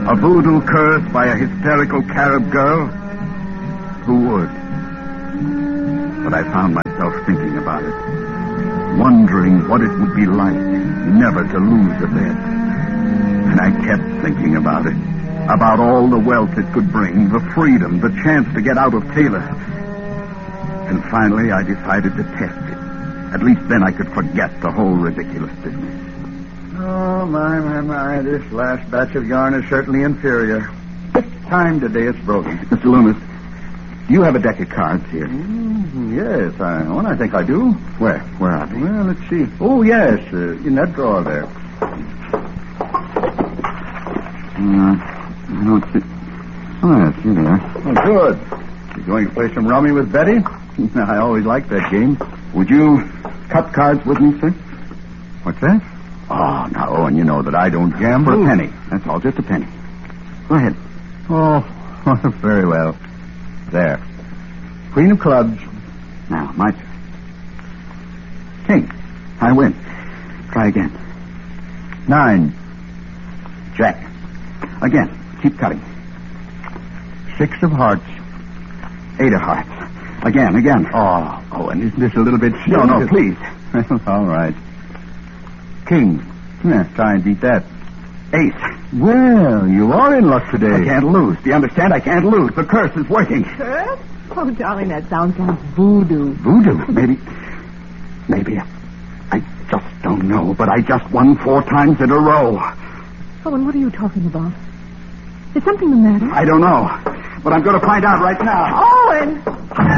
A voodoo curse by a hysterical Carib girl? Who would? But I found myself thinking about it, wondering what it would be like never to lose a bet. And I kept thinking about it, about all the wealth it could bring, the freedom, the chance to get out of Taylor. And finally I decided to test it. At least then I could forget the whole ridiculous business. Oh, my. This last batch of yarn is certainly inferior. This time today it's broken. Mr. Loomis, do you have a deck of cards here? Yes, I think I do. Where are they? Well, let's see. Oh, yes, in that drawer there. I don't see... Oh, yes, here they are. Oh, good. You going to play some rummy with Betty? I always liked that game. Would you cut cards with me, sir? What's that? Oh, no, and you know that I don't gamble. Ooh. A penny. That's all, just a penny. Go ahead. Oh, very well. There. Queen of clubs. Now, my turn. King. I win. Try again. 9. Jack. Again. Keep cutting. 6 of hearts. 8 of hearts. Again. Oh, and isn't this a little bit silly? No, please. All right. King. Yeah, try and beat that. Ace. Well, you are in luck today. I can't lose. Do you understand? I can't lose. The curse is working. Curse? Oh, darling, that sounds like voodoo. Voodoo? Maybe. I just don't know, but I just won 4 times in a row. Owen, what are you talking about? Is something the matter? I don't know, but I'm going to find out right now. Owen!